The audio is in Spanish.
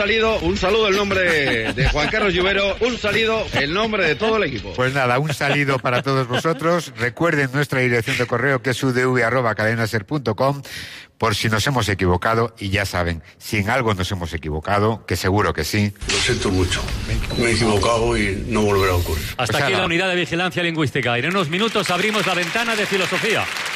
Un saludo en nombre de Juan Carlos Lluvero, un salido en nombre de todo el equipo. Pues nada, un saludo para todos vosotros. Recuerden nuestra dirección de correo, que es udv@cadenaser.com, por si nos hemos equivocado. Y ya saben, si en algo nos hemos equivocado, que seguro que sí. Lo siento mucho. Me he equivocado y no volverá a ocurrir. Hasta aquí la unidad de vigilancia lingüística. En unos minutos abrimos la ventana de filosofía.